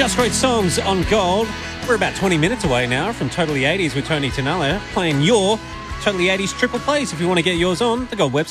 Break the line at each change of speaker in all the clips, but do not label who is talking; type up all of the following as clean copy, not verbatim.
Just Great Songs on Gold. We're about 20 minutes away now from Totally 80s with Tony Tonella, playing your Totally 80s triple plays. If you want to get yours on,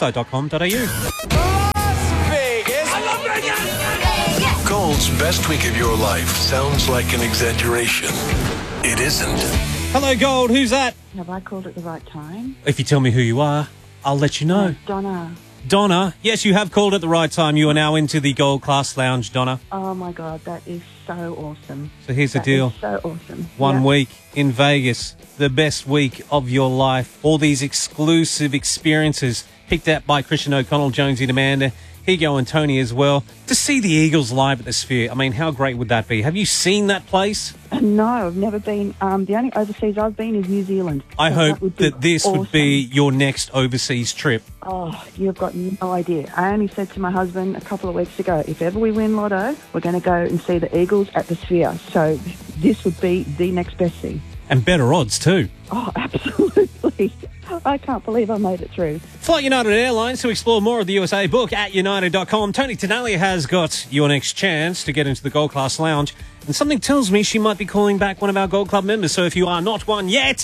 thegoldwebsite.com.au.
Gold's best week of your life sounds like an exaggeration. It isn't.
Hello, Gold. Who's that?
Have I called at the right time?
If you tell me who you are, I'll let you know.
Donna.
Donna. Yes, you have called at the right time. You are now into the Gold Class Lounge, Donna.
Oh, my God. That is so awesome.
So here's the deal.
So awesome.
One week in Vegas, the best week of your life. All these exclusive experiences picked out by Christian O'Connell, Jonesy and Amanda, Higo and Tony as well. To see the Eagles live at the Sphere, I mean, how great would that be? Have you seen that place?
No, I've never been. The only overseas I've been is New Zealand.
I hope that this would be your next overseas trip.
Oh, you've got no idea. I only said to my husband a couple of weeks ago, if ever we win Lotto, we're going to go and see the Eagles at the Sphere. So this would be the next best thing.
And better odds too.
Oh, absolutely. I can't believe I made it through.
Fly United Airlines. To explore more of the USA, book at united.com. Tony Tonella has got your next chance to get into the Gold Class Lounge. And something tells me she might be calling back one of our Gold Club members. So if you are not one yet,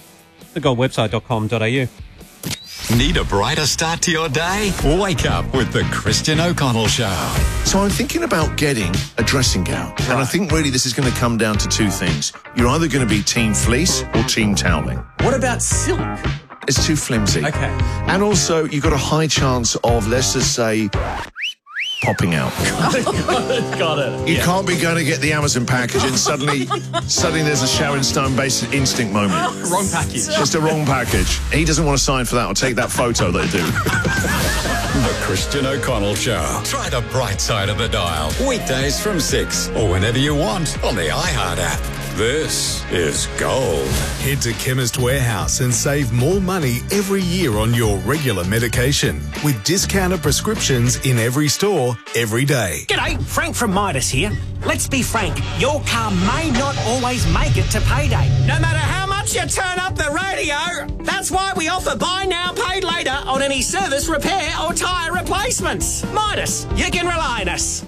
thegoldwebsite.com.au.
Need a brighter start to your day? Wake up with the Christian O'Connell Show.
So I'm thinking about getting a dressing gown. Right. And I think really this is going to come down to two things. You're either going to be team fleece or team toweling.
What about silk?
It's too flimsy.
Okay.
And also, you've got a high chance of, let's just say, popping out.
Got it.
You can't be going to get the Amazon package and suddenly there's a Sharon Stone Basic Instinct moment.
Wrong package.
Just a wrong package. He doesn't want to sign for that. I'll take that photo they do.
The Christian O'Connell Show. Try the bright side of the dial. Weekdays from 6 or whenever you want on the iHeart app. This is Gold.
Head to Chemist Warehouse and save more money every year on your regular medication with discounted prescriptions in every store, every day.
G'day, Frank from Midas here. Let's be frank, your car may not always make it to payday. No matter how much you turn up the radio, that's why we offer buy now, pay later on any service, repair or tyre replacements. Midas, you can rely on us.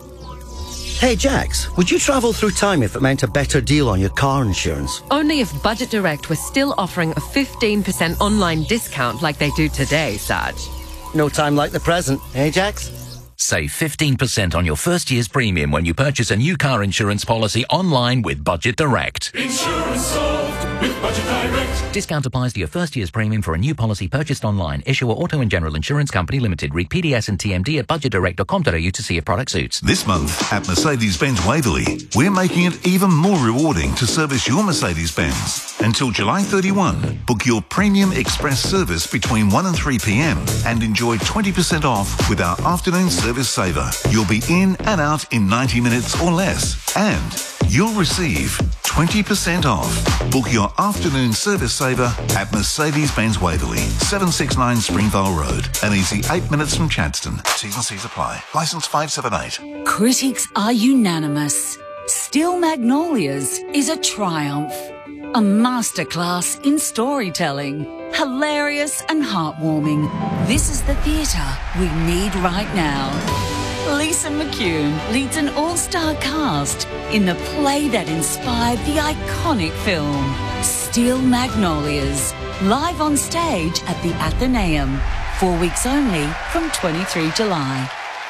Hey, Jax, would you travel through time if it meant a better deal on your car insurance?
Only if Budget Direct was still offering a 15% online discount like they do today, Sarge.
No time like the present, eh, Jax?
Save 15% on your first year's premium when you purchase a new car insurance policy online with Budget Direct.
Insurance solved with Budget Direct.
Discount applies to your first year's premium for a new policy purchased online. Issuer Auto and General Insurance Company Limited. Read PDS and TMD at budgetdirect.com.au to see if product suits.
This month at Mercedes-Benz Waverley, we're making it even more rewarding to service your Mercedes-Benz. Until July 31, book your Premium Express service between 1 and 3 p.m. and enjoy 20% off with our afternoon service saver. You'll be in and out in 90 minutes or less. And you'll receive 20% off. Book your afternoon service saver at Mercedes-Benz Waverley, 769 Springvale Road. An easy 8 minutes from Chadstone. T's and C's apply. Licence 578.
Critics are unanimous. Still Magnolias is a triumph. A masterclass in storytelling. Hilarious and heartwarming. This is the theatre we need right now. Lisa McCune leads an all-star cast in the play that inspired the iconic film, Steel Magnolias, live on stage at the Athenaeum, 4 weeks only from 23 July.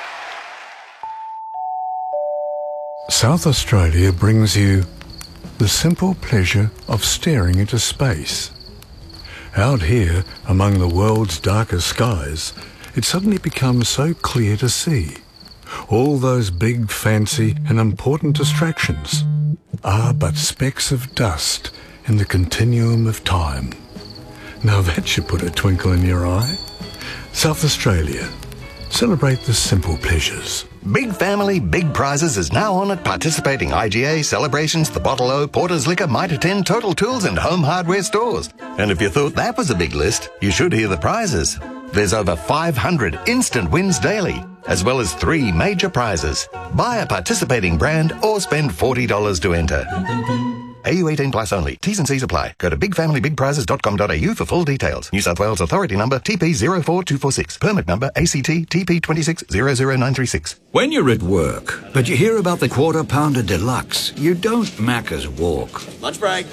South Australia brings you the simple pleasure of staring into space. Out here, among the world's darkest skies, it suddenly becomes so clear to see. All those big, fancy and important distractions are but specks of dust in the continuum of time. Now that should put a twinkle in your eye. South Australia. Celebrate the simple pleasures.
Big Family, Big Prizes is now on at participating IGA, Celebrations, The Bottle O, Porter's Liquor, Mitre 10, Total Tools and Home Hardware stores. And if you thought that was a big list, you should hear the prizes. There's over 500 instant wins daily, as well as 3 major prizes. Buy a participating brand or spend $40 to enter. AU 18 plus only. T's and C's apply. Go to bigfamilybigprizes.com.au for full details. New South Wales Authority number TP04246. Permit number ACT TP2600936.
When you're at work, but you hear about the Quarter Pounder Deluxe, you don't Macca's walk.
Lunch break.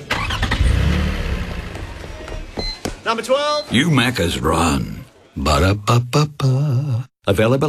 Number 12.
You Macca's run. Ba-da-ba-ba-ba. Available